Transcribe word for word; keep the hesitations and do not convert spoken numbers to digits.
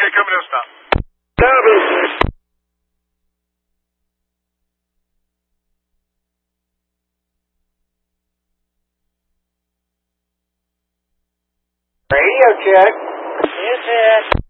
get coming to a stop. Radio check. Is it?